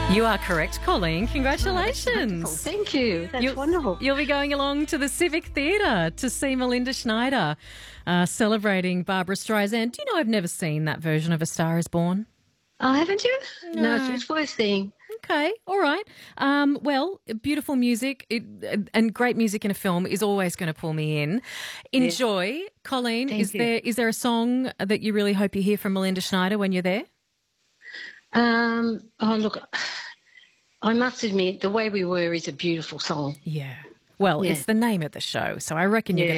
You are correct, Colleen. Congratulations. Oh, thank you. That's wonderful. You'll be going along to the Civic Theatre to see Melinda Schneider celebrating Barbara Streisand. Do you know I've never seen that version of A Star Is Born? Oh, haven't you? No. No, it's worth seeing. Okay, all right. Well, beautiful music and great music in a film is always going to pull me in. Enjoy. Colleen, Thank you. is there a song that you really hope you hear from Melinda Schneider when you're there? Oh, look, I must admit, The Way We Were is a beautiful song. Yeah. Well, Yeah. it's the name of the show, so I reckon you're Yeah. going